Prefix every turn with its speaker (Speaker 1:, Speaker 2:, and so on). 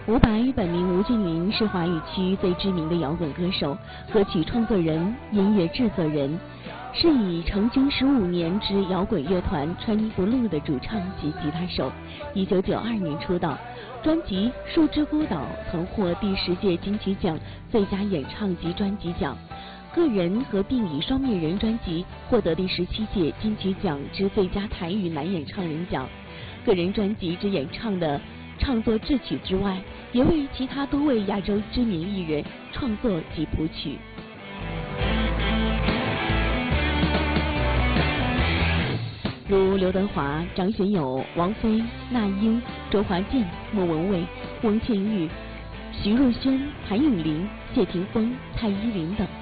Speaker 1: 伍佰本名吴俊霖，是华语区最知名的摇滚歌手、歌曲创作人、音乐制作人，是以成军15年之摇滚乐团Chinese Blue的主唱及吉他手。1992年出道，专辑《树之孤岛》曾获第10届金曲奖最佳演唱及专辑奖，个人和并以双面人专辑获得第17届金曲奖之最佳台语男演唱人奖。个人专辑之演唱的创作制曲之外，也为其他多位亚洲知名艺人创作及谱曲。如刘德华、张学友、王菲、那英、周华健、莫文蔚、翁倩玉、徐若瑄、谭咏麟、谢霆锋、蔡依林等。